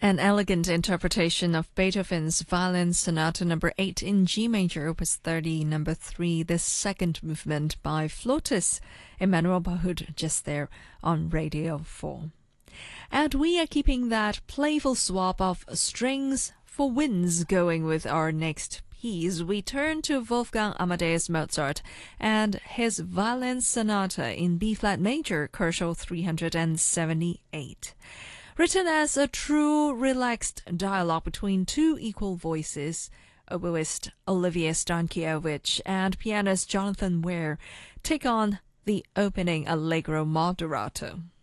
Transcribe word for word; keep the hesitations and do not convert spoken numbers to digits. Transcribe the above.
An elegant interpretation of Beethoven's Violin Sonata number eight in G major, opus thirty, number three, the second movement by flautist Emmanuel Bahut, just there on Radio four. And we are keeping that playful swap of strings for winds going with our next piece. We turn to Wolfgang Amadeus Mozart and his Violin Sonata in B-flat major, Koszul three hundred seventy-eight. Written as a true relaxed dialogue between two equal voices, oboist Olivier Stankiewicz and pianist Jonathan Ware take on the opening Allegro moderato.